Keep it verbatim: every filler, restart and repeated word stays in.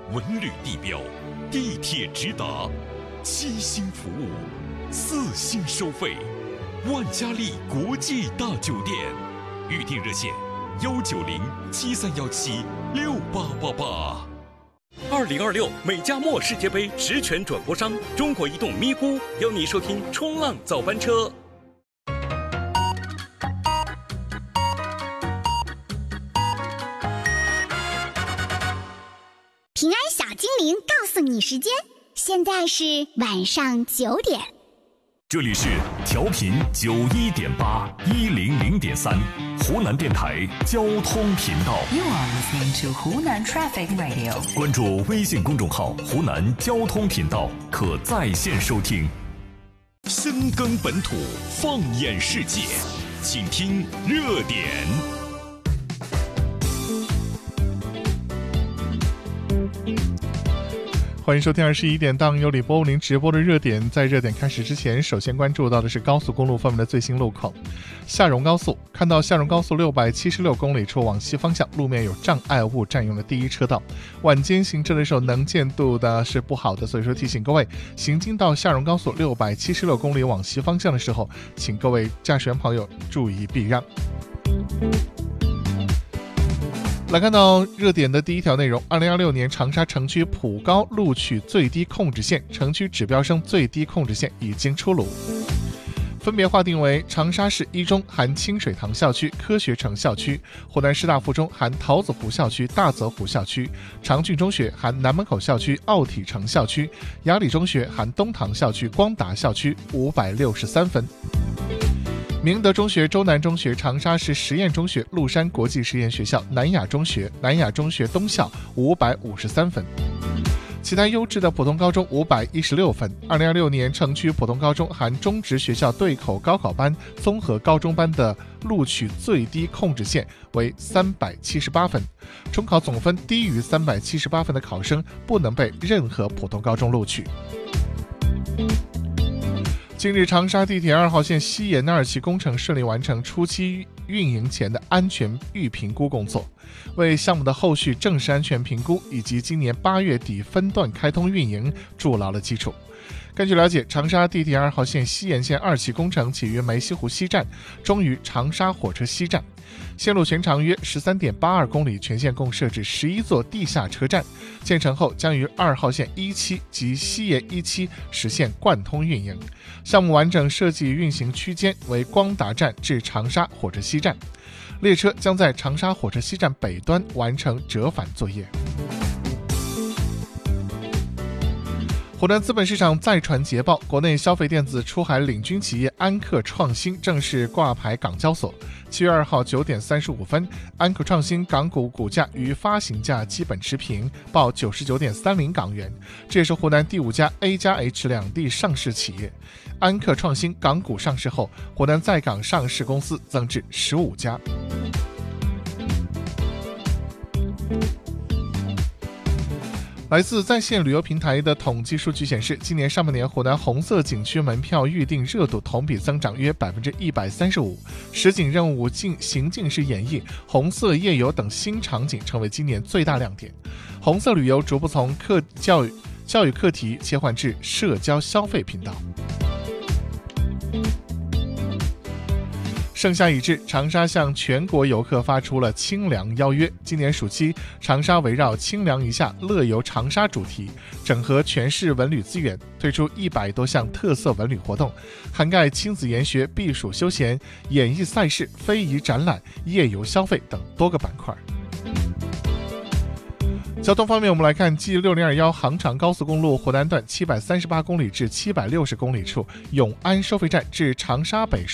文旅地标，地铁直达，七星服务，四星收费，万家丽国际大酒店，预订热线幺九零七三幺七六八八八。二零二六美加墨世界杯实权转播商中国移动咪咕邀你收听冲浪早班车。 平安小精灵告诉你时间，现在是晚上九点。 这里是调频九一点八一零零点三，湖南电台交通频道。 You are listening to 湖南 Traffic Radio。 关注微信公众号“湖南交通频道”，可在线收听。深耕本土，放眼世界，请听热点。 欢迎收听二十一点档由李波为您直播的热点。在热点开始之前，首先关注到的是高速公路方面的最新路况。夏荣高速，看到夏荣高速六百七十六公里处往西方向路面有障碍物占用了第一车道，晚间行车的时候能见度的是不好的，所以说提醒各位行经到夏荣高速六百七十六公里往西方向的时候，请各位驾驶员朋友注意避让。来看到热点的第一条内容，二零二六年长沙城区普高录取最低控制线，城区指标升最低控制线已经出炉，分别划定为长沙市一中含清水塘校区、科学城校区，湖南师大附中含桃子湖校区、大泽湖校区，长郡中学含南门口校区、奥体城校区，雅礼中学含东塘校区、光达校区五百六十三分。明德中学、周南中学、长沙市实验中学、麓山国际实验学校、南雅中学、南雅中学东校五百五十三分。其他优质的普通高中五百一十六分。二零二六年城区普通高中含中职学校对口高考班、综合高中班的录取最低控制线为三百七十八分，中考总分低于三百七十八分的考生不能被任何普通高中录取。近日，长沙地铁二号线西延二期工程顺利完成初期运营前的安全预评估工作，为项目的后续正式安全评估以及今年八月底分段开通运营筑牢了基础。根据了解，长沙地铁二号线西延线二期工程起于梅溪湖西站，终于长沙火车西站。线路全长约 十三点八二公里，全线共设置十一座地下车站。建成后将于二号线一期及西延一期实现贯通运营。项目完整设计运行区间为光达站至长沙火车西站，列车将在长沙火车西站北端完成折返作业。湖南资本市场再传捷报，国内消费电子出海领军企业安克创新正式挂牌港交所。七月二号九点三十五分，安克创新港股股价与发行价基本持平，报九十九点三零港元。这也是湖南第五家 A 加 H 两地上市企业。安克创新港股上市后，湖南在港上市公司增至十五家。来自在线旅游平台的统计数据显示，今年上半年湖南红色景区门票预订热度同比增长约 百分之一百三十五， 实景任务进行进式演绎、红色夜游等新场景成为今年最大亮点。红色旅游逐步从课教育教育课题切换至社交消费频道。盛夏已至，长沙向全国游客发出了清凉邀约。今年暑期，长沙围绕清凉一下乐游长沙主题，整合全市文旅资源，推出一百多项特色文旅活动，涵盖亲子研学、避暑休闲、演艺赛事、非遗展览、夜游消费等多个板块。交通方面，我们来看 G 六零二一 杭长高速公路湖南段七百三十八公里至七百六十公里处永安收费站至长沙北